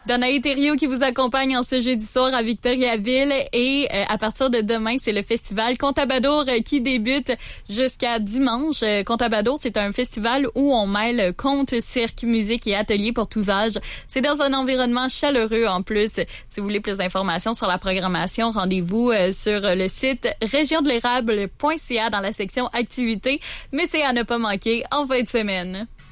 Danae Thériault qui vous accompagne en ce jeudi soir à Victoriaville et à partir de demain, c'est le festival Contabadour qui débute jusqu'à dimanche. Contabadour, c'est un festival où on mêle conte, cirque, musique et ateliers pour tous âges. C'est dans un environnement chaleureux en plus. Si vous voulez plus d'informations sur la programmation, rendez-vous sur le site regiondelérable.ca dans la section activités, mais c'est à ne pas manquer en fin de semaine.